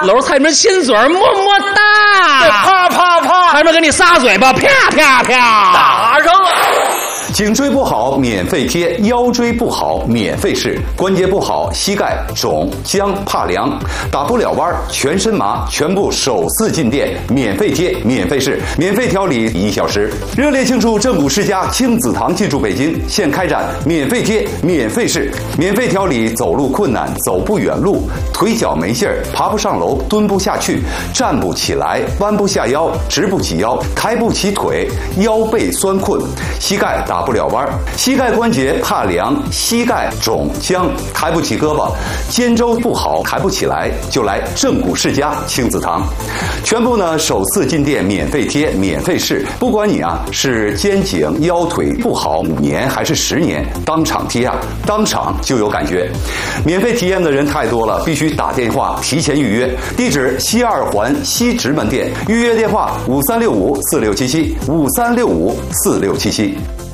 楼，蔡明亲嘴，么么哒， 啪啪啪， 蔡明给你撒嘴巴，啪啪啪， 打上了。 颈椎不好免费贴，腰椎不好免费试，关节不好膝盖肿僵怕凉，打不了弯全身麻，全部首次进店免费贴免费试，免费调理1小时。热烈庆祝正骨世家亲子堂进驻北京，现开展免费贴免费试，免费调理走路困难、走不远路、腿脚没劲儿、爬不上楼、蹲不下去、站不起来、弯不下腰、直不起腰、抬不起腿、腰背酸困、膝盖打不了弯，膝盖关节怕凉，膝盖肿僵，抬不起胳膊，肩周不好抬不起来，就来正骨世家亲子堂。全部呢首次进店免费贴免费试，不管你是肩颈腰腿不好5年还是10年，当场贴当场就有感觉。免费体验的人太多了，必须打电话提前预约。地址西2环西直门店，预约电话5365467753654677。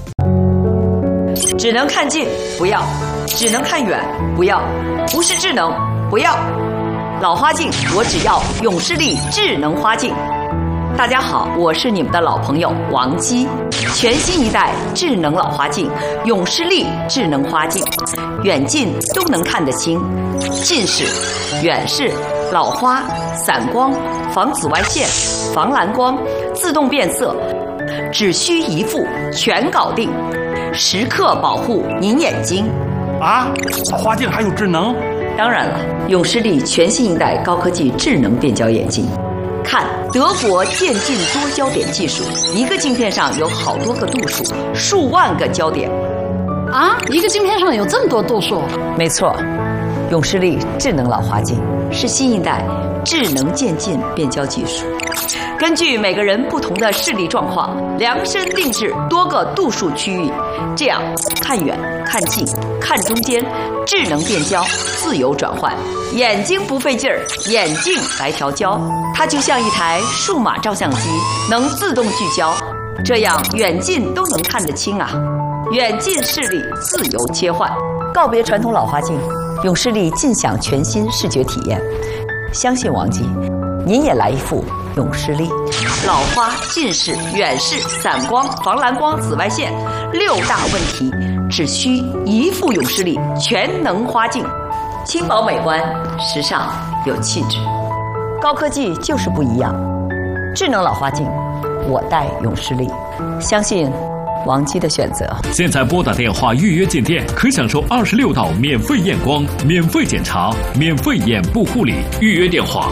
只能看近不要，只能看远不要，不是智能不要。老花镜我只要永视力智能花镜。大家好，我是你们的老朋友王姬。全新一代智能老花镜永视力智能花镜，远近都能看得清，近视、远视、老花、散光、防紫外线、防蓝光、自动变色，只需一副全搞定，时刻保护您眼睛。 啊，老花镜还有智能？ 当然了，永视力全新一代高科技智能变焦眼镜。看德国渐进多焦点技术，一个镜片上有好多个度数，数万个焦点。 啊，一个镜片上有这么多度数？ 没错，永视力智能老花镜是新一代智能渐进变焦技术，根据每个人不同的视力状况，量身定制多个度数区域，这样看远、看近、看中间，智能变焦，自由转换，眼睛不费劲儿，眼镜来调焦，它就像一台数码照相机，能自动聚焦，这样远近都能看得清啊，远近视力自由切换，告别传统老花镜，永视力尽享全新视觉体验。相信王姬，您也来一副永视力。老花、近视、远视、散光、防蓝光、紫外线6大问题，只需一副永视力全能花镜，轻薄美观，时尚有气质，高科技就是不一样。智能老花镜，我戴永视力，相信王姬的选择。 现在拨打电话预约进店，可享受26道免费验光、免费检查、免费眼部护理。预约电话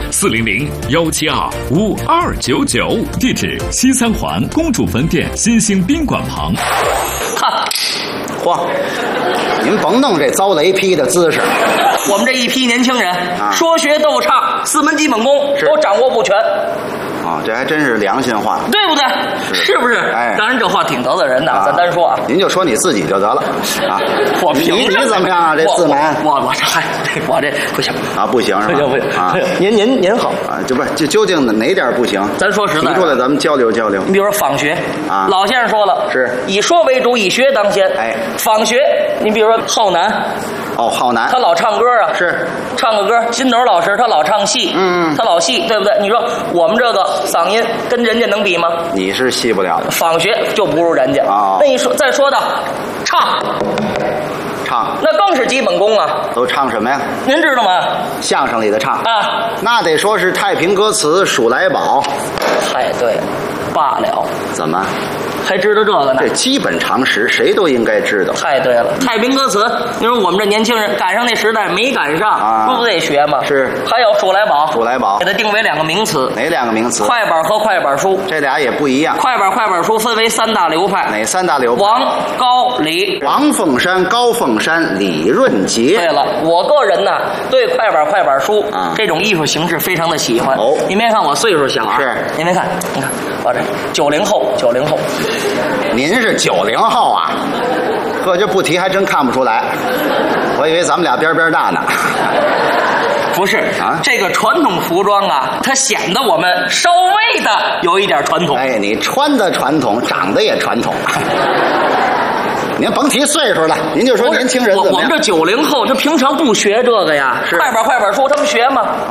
400-172-5299，地址西3环公主坟店新兴宾馆旁。 嚯，您甭弄这遭雷劈的姿势。 我们这一批年轻人，说学逗唱4门基本功都掌握不全。 啊，这还真是良心话， 对不对？是不是？哎，当然这话挺得罪人的，咱单说啊。 您就说你自己就得了啊。 我凭你怎么样啊？这自满， 我这不行啊，不行是吧？ 不行啊！ 您好啊，就究竟哪点不行？ 咱说实在， 提出来咱们交流交流。 你比如说仿学啊， 老先生说了，是以说为主，以学当先。哎，仿学，你比如说浩南。 哦，浩南， 他老唱歌啊， 是唱个歌。金斗老师他老唱戏，他老戏，对不对？你说我们这个嗓音跟人家能比吗？ 你是戏不了的， 仿学就不如人家啊。 那你说再说到唱，那更是基本功啊。 都唱什么呀？ 您知道吗？ 相声里的唱啊， 那得说是太平歌词数来宝。 太对了，罢了。 怎么？ 还知道这个呢？ 这基本常识，谁都应该知道。 太对了，太平歌词，你说我们这年轻人赶上那时代没赶上，不得学吗？ 是。 还有数来宝， 数来宝， 给它定为2个名词。 哪2个名词？ 快板和快板书， 这俩也不一样。 快板书分为3大流派。 哪3大流派？ 王、高、李。 王凤山、高凤山、李润杰。 对了，我个人呢对快板书这种艺术形式非常的喜欢。哦，你别看我岁数小啊， 是， 你别看，你看我这90后。 您是90后啊？这就不提还真看不出来，我以为咱们俩边边大呢。 不是啊，这个传统服装啊，它显得我们稍微的有一点传统。 哎，你穿的传统，长得也传统。您甭提岁数了，您就说年轻人怎么样？ 我们这90后，他平常不学这个呀。快板书他们学吗？